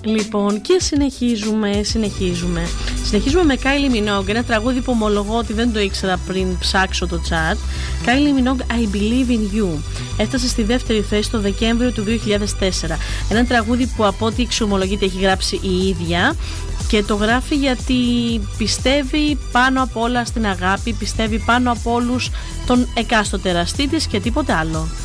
Λοιπόν, και συνεχίζουμε με Kylie Minogue, ένα τραγούδι που ομολογώ ότι δεν το ήξερα πριν ψάξω το chart. Kylie Minogue, I Believe in You. Έφτασε στη δεύτερη θέση το Δεκέμβριο του 2004. Ένα τραγούδι που από ό,τι εξομολογείται έχει γράψει η ίδια και το γράφει γιατί πιστεύει πάνω απ' όλα στην αγάπη, πιστεύει πάνω από όλους τον εκάστοτε εραστή της και τίποτε άλλο.